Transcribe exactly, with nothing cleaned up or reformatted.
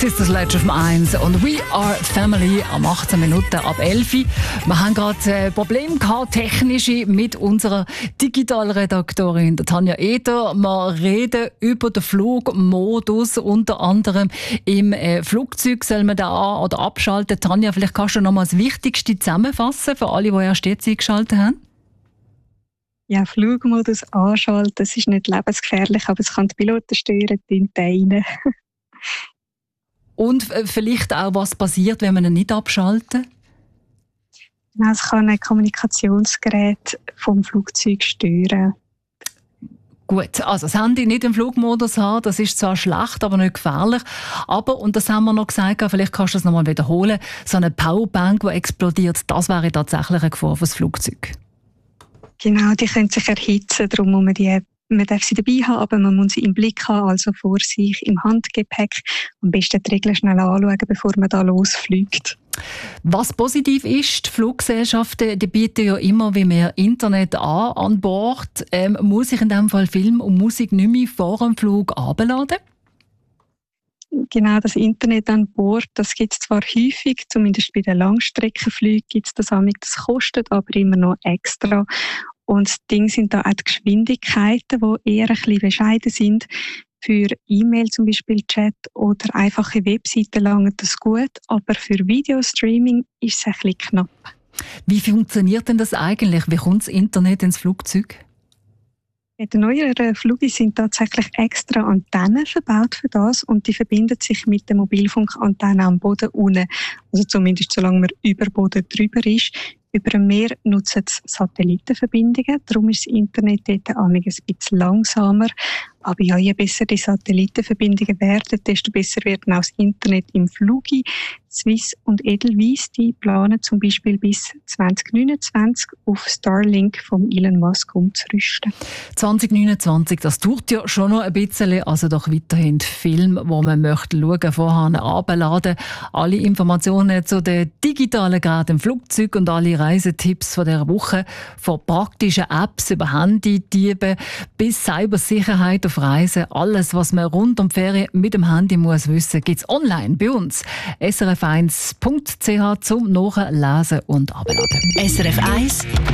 Sister Sledge auf dem eins und We Are Family am achtzehn Minuten ab elf. Wir haben gerade ein Problem gehabt, technische, mit unserer Digitalredaktorin Tanja Eder. Wir reden über den Flugmodus, unter anderem im äh, Flugzeug. Soll man da an- oder abschalten? Tanja, vielleicht kannst du noch mal das Wichtigste zusammenfassen für alle, die erst jetzt eingeschaltet haben. Ja, Flugmodus anschalten, das ist nicht lebensgefährlich, aber es kann die Piloten steuern, die Teile. Und äh, vielleicht auch, was passiert, wenn man ihn nicht abschalten? Es kann ein Kommunikationsgerät vom Flugzeug steuern. Gut, also das Handy nicht im Flugmodus haben, das ist zwar schlecht, aber nicht gefährlich. Aber, und das haben wir noch gesagt, vielleicht kannst du das noch mal wiederholen, so eine Powerbank, die explodiert, das wäre tatsächlich eine Gefahr für das Flugzeug. Genau, die können sich erhitzen, darum muss man die, man darf sie dabei haben, aber man muss sie im Blick haben, also vor sich im Handgepäck. Am besten die Regeln schnell anschauen, bevor man da losfliegt. Was positiv ist, die Fluggesellschaften die bieten ja immer wie mehr Internet an an Bord. Ähm, muss ich in diesem Fall Film und Musik nicht mehr vor dem Flug abladen? Genau, das Internet an Bord, das gibt es zwar häufig, zumindest bei den Langstreckenflügen gibt es das amig, das kostet aber immer noch extra. Und das Ding sind da auch die Geschwindigkeiten, die eher ein bisschen bescheiden sind. Für E-Mail zum Beispiel, Chat oder einfache Webseiten langt das gut, aber für Videostreaming ist es ein bisschen knapp. Wie funktioniert denn das eigentlich? Wie kommt das Internet ins Flugzeug? In den neueren Flügen sind tatsächlich extra Antennen verbaut für das und die verbinden sich mit der Mobilfunkantenne am Boden unten. Also zumindest solange man über Boden drüber ist. Über dem Meer nutzen sie Satellitenverbindungen, darum ist das Internet dort ein bisschen langsamer. Aber ja, je besser die Satellitenverbindungen werden, desto besser wird auch das Internet im Flug. Swiss und Edelweiss, die planen zum Beispiel bis zwanzig neunundzwanzig auf Starlink von Elon Musk umzurüsten. zwanzig neunundzwanzig, das dauert ja schon noch ein bisschen, also doch weiterhin die Filme, die man möchte schauen, vorher abladen. Alle Informationen zu den digitalen Geräten im Flugzeug und alle Reisetipps von dieser Woche, von praktischen Apps über Handydiebe bis Cybersicherheit auf Reisen. Alles, was man rund um die Ferien mit dem Handy muss wissen, gibt es online bei uns. S R F eins punkt c h zum Nachlesen und Abladen. S R F eins